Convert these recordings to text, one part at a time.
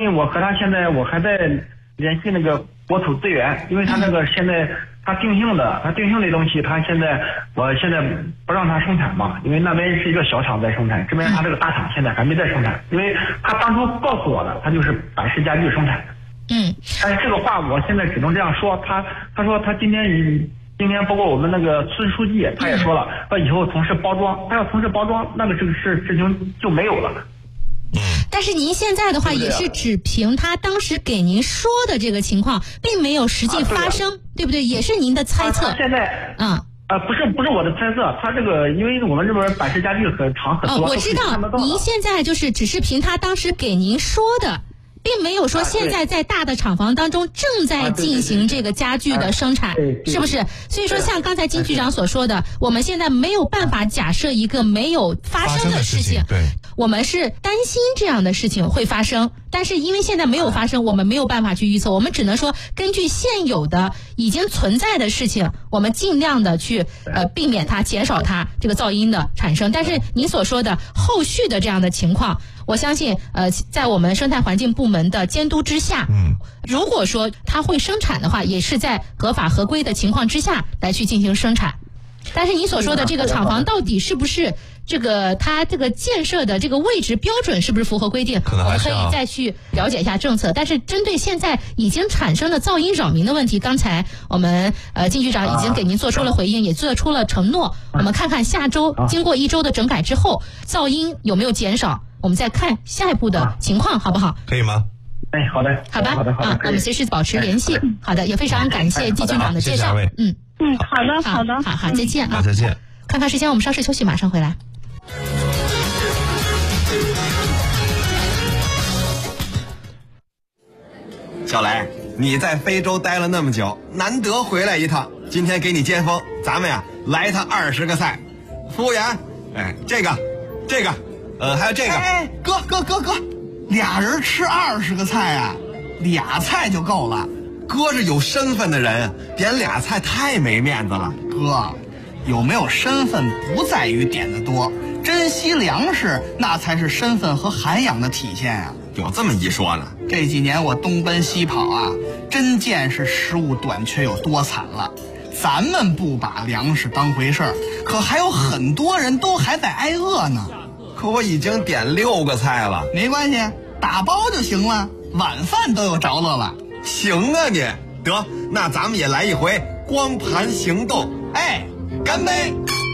为我和他现在我还在联系那个国土资源，因为他那个现在他定性的东西，我现在不让他生产嘛，因为那边是一个小厂在生产，这边他这个大厂现在还没在生产，因为他当初告诉我的，他就是百世家具生产的。但是这个话我现在只能这样说，他说他今天包括我们那个村书记他也说了，说以后从事包装，他要从事包装，那个这个事情就没有了。 但是您现在的话也是只凭他当时给您说的这个情况，并没有实际发生，对不对？也是您的猜测。 现在不是我的猜测，他这个因为我们这边百世家具很长很多。 我知道，您现在就是只是凭他当时给您说的，并没有说现在在大的厂房当中正在进行这个家具的生产，是不是？所以说像刚才金局长所说的，我们现在没有办法假设一个没有发生的事情， 对， 我们是担心这样的事情会发生，但是因为现在没有发生，我们没有办法去预测，我们只能说根据现有的已经存在的事情，我们尽量的去避免它，减少它这个噪音的产生。但是您所说的后续的这样的情况，我相信在我们生态环境部门的监督之下，如果说它会生产的话，也是在合法合规的情况之下来去进行生产。但是您所说的这个厂房到底是不是它这个建设的这个位置标准是不是符合规定，我们可以再去了解一下政策。但是针对现在已经产生的噪音扰民的问题，刚才我们金局长已经给您做出了回应，也做出了承诺。我们看看下周经过1周的整改之后，噪音有没有减少，我们再看下一步的情况，好不好？ 可以吗？ 好的， 好吧，我们随时保持联系。好的，也非常感谢金局长的介绍。好，再见啊！ 再见。 看看时间，我们稍事休息，马上回来。 小雷，你在非洲待了那么久，难得回来一趟，今天给你接风，咱们呀来他20个菜。服务员，这个，还有这个。 哥，俩人吃20个菜啊，2菜就够了。 哥是有身份的人，点2菜太没面子了。 哥，有没有身份不在于点的多，珍惜粮食那才是身份和涵养的体现啊。 有这么一说呢？ 这几年我东奔西跑啊，真见识食物短缺有多惨了。咱们不把粮食当回事儿，可还有很多人都还在挨饿呢。 可我已经点6个菜了。 没关系，打包就行了，晚饭都有着落了。 行啊你，得，那咱们也来一回光盘行动。干杯！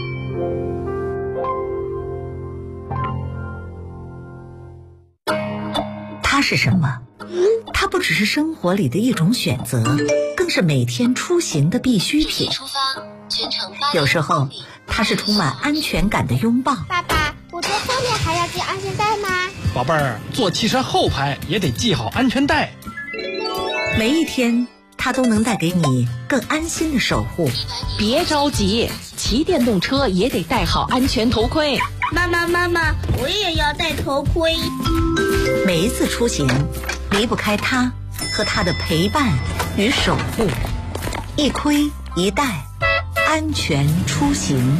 它是什么？它不只是生活里的一种选择，更是每天出行的必需品。有时候，它是充满安全感的拥抱。 爸爸，我坐后面还要系安全带吗？ 宝贝儿，坐汽车后排也得系好安全带。 每一天，它都能带给你更安心的守护。 别着急，骑电动车也得戴好安全头盔。 妈妈，我也要戴头盔。 每一次出行，离不开它和它的陪伴与守护。一盔一带，安全出行。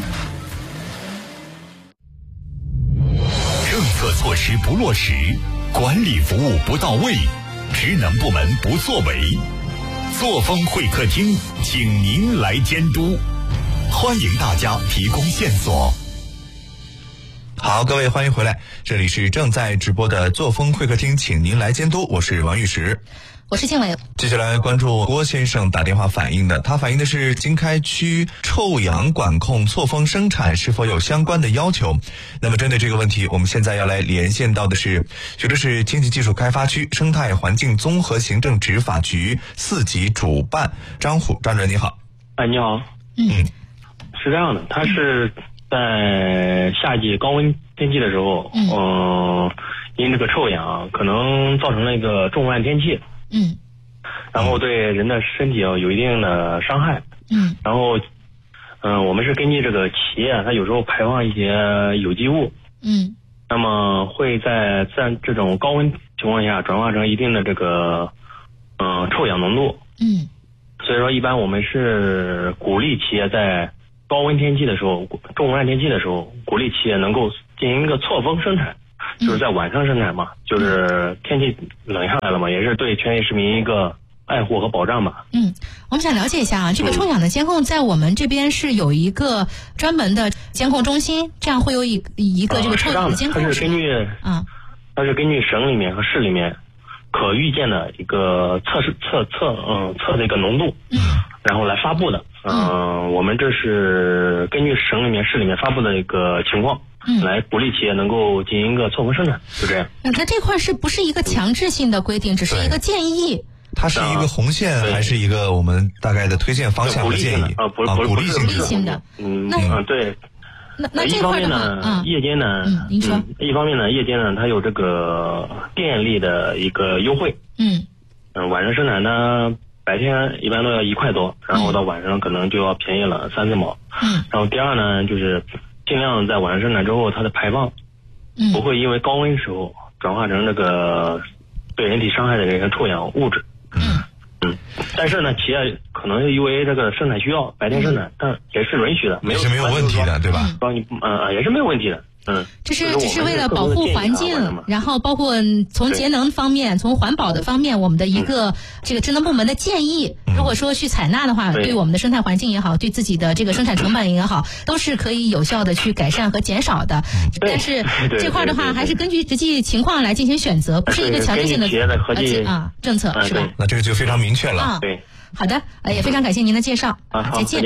政策措施不落实，管理服务不到位，职能部门不作为，作风会客厅请您来监督，欢迎大家提供线索。 好，各位欢迎回来，这里是正在直播的作风会客厅，请您来监督，我是王玉石。 我是静伟。 接下来关注郭先生打电话反映的，他反映的是经开区臭氧管控错峰生产是否有相关的要求。那么针对这个问题，我们现在要来连线到的是徐州市经济技术开发区生态环境综合行政执法局4级主办张虎。张主任你好。 你好。是这样的，他是在夏季高温天气的时候，因这个臭氧可能造成了一个重污染天气，然后对人的身体有一定的伤害，然后我们是根据这个企业它有时候排放一些有机物，那么会在这种高温情况下转化成一定的这个臭氧浓度，所以说一般我们是鼓励企业在高温天气的时候，重污染天气的时候，鼓励企业能够进行一个错峰生产。 就是在晚上生产嘛，就是天气冷下来了嘛，也是对全体市民一个爱护和保障吧。 我们想了解一下啊，这个臭氧的监控在我们这边是有一个专门的监控中心，这样会有一个这个臭氧的监控。 它是根据省里面和市里面可预见的一个测的一个浓度，然后来发布的。我们这是根据省里面、市里面发布的一个情况，来鼓励企业能够进行一个错峰生产，就这样。 那这块是不是一个强制性的规定，只是一个建议？ 它是一个红线，还是一个我们大概的推荐方向和建议？鼓励性的。 对。 那这块呢？ 夜间呢？ 您说。 一方面呢，夜间呢，它有这个电力的一个优惠。晚上生产呢，白天一般都要1块多，然后到晚上可能就要便宜了3-4毛。然后第二呢，就是尽量在晚上生产之后，它的排放不会因为高温时候转化成这个对人体伤害的这个臭氧物质。但是呢，企业可能因为这个生产需要白天生产，但也是允许的， 也是没有问题的，对吧？ 也是没有问题的。 这是为了保护环境，然后包括从节能方面、从环保的方面，我们的一个这个职能部门的建议，如果说去采纳的话，对我们的生态环境也好，对自己的这个生产成本也好，都是可以有效的去改善和减少的。但是这块的话，还是根据实际情况来进行选择，不是一个强制性的政策，是吧？ 那这个就非常明确了。 对， 好的，也非常感谢您的介绍。再见。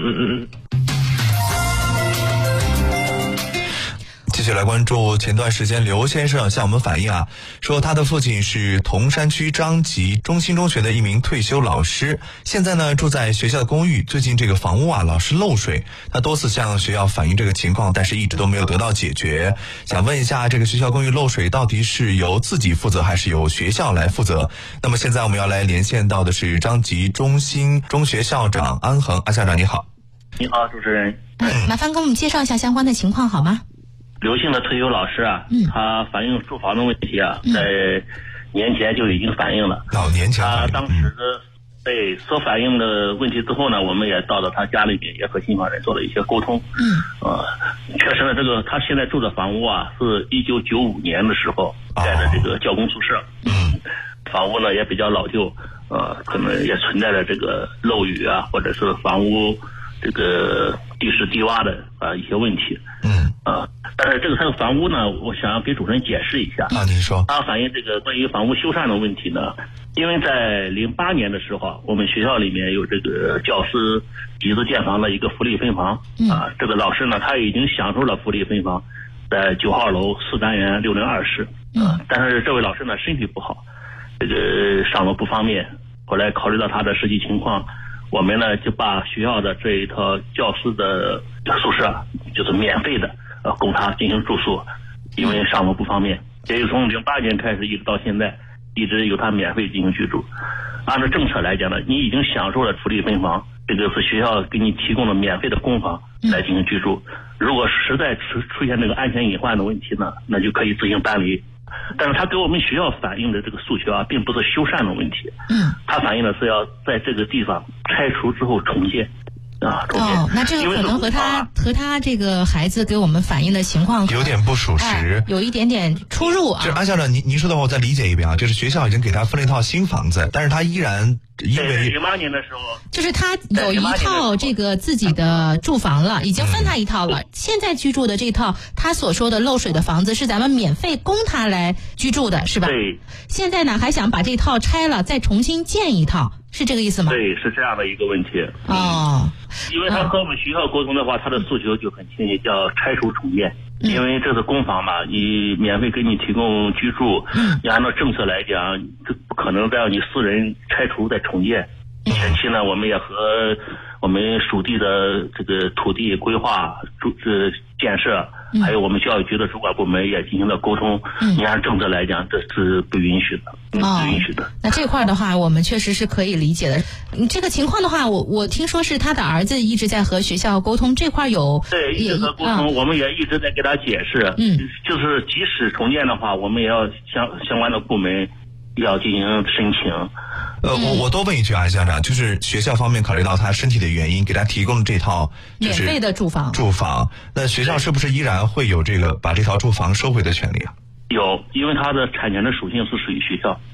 继续来关注前段时间刘先生向我们反映啊，说他的父亲是铜山区张集中心中学的一名退休老师，现在呢住在学校的公寓，最近这个房屋啊老是漏水，他多次向学校反映这个情况，但是一直都没有得到解决。想问一下，这个学校公寓漏水到底是由自己负责还是由学校来负责？那么现在我们要来连线到的是张集中心中学校长安恒。安校长你好。 你好，主持人。 麻烦给我们介绍一下相关的情况好吗？ 刘姓的退休老师啊，他反映住房的问题啊，在年前就已经反映了。 年前他当时所反映的问题之后呢，我们也到了他家里面，也和信访人做了一些沟通。确实呢，他现在住的房屋啊，是1995年的时候盖的这个教工宿舍。房屋呢也比较老旧，可能也存在着这个漏雨啊，或者是房屋这个地势低洼的一些问题。但是他的房屋呢，我想要给主持人解释一下。 您说。 他反映这个关于房屋修缮的问题呢，因为在08年的时候，我们学校里面有这个教师集资建房的一个福利分房。这个老师呢，他已经享受了福利分房，在9号楼4单元602室。但是这位老师呢，身体不好，这个上楼不方便。后来考虑到他的实际情况，我们呢就把学校的这一套教师的宿舍就是免费的供他进行住宿，因为上楼不方便，也就从08年开始一直到现在，一直由他免费进行居住。按照政策来讲呢，你已经享受了福利分房，这个是学校给你提供的免费的公房来进行居住。如果实在出现这个安全隐患的问题呢，那就可以自行搬离。但是他给我们学校反映的这个诉求啊，并不是修缮的问题。他反映的是要在这个地方拆除之后重建。 那这个可能和他这个孩子给我们反映的情况有点不属实， 有一点点出入啊。 这安校长，您说的话我再理解一遍啊，就是学校已经给他分了一套新房子，但是他依然因为 08年的时候， 就是他有一套这个自己的住房了，已经分他一套了。现在居住的这套他所说的漏水的房子是咱们免费供他来居住的，是吧？ 对。 现在呢还想把这套拆了，再重新建一套，是这个意思吗？ 对，是这样的一个问题。因为他和我们学校沟通的话，他的诉求就很清晰，叫拆除重建。因为这是公房嘛，你免费给你提供居住，你按照政策来讲，这不可能再让你私人拆除再重建。前期呢，我们也和我们属地的这个土地规划建设，还有我们教育局的主管部门也进行了沟通。你按政策来讲，这是不允许的，不允许的。 那这块的话，我们确实是可以理解的。这个情况的话，我听说是他的儿子一直在和学校沟通，这块有对一直在沟通，我们也一直在给他解释。就是即使重建的话，我们也要相关的部门要进行申请。 我多问一句啊，校长，就是学校方面考虑到他身体的原因，给他提供了这套免费的住房。 那学校是不是依然会有这个把这套住房收回的权利啊？ 有，因为它的产权的属性是属于学校。